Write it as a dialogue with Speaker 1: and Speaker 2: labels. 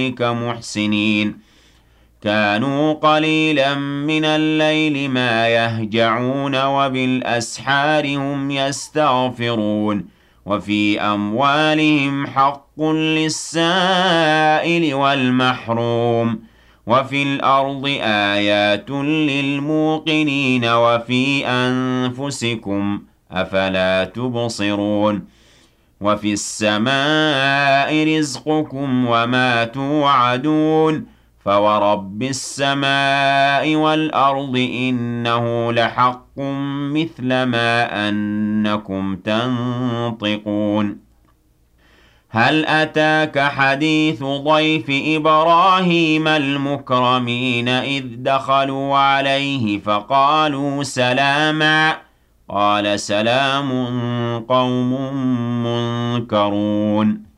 Speaker 1: محسنين كانوا قليلا من الليل ما يهجعون وبالأسحار هم يستغفرون وفي أموالهم حق للسائل والمحروم وفي الأرض آيات للموقنين وفي أنفسكم أفلا تبصرون وفي السماء رزقكم وما توعدون فورب السماء والأرض إنه لحق مثل ما أنكم تنطقون هل أتاك حديث ضيف إبراهيم المكرمين إذ دخلوا عليه فقالوا سلاما قال سلام قوم منكرون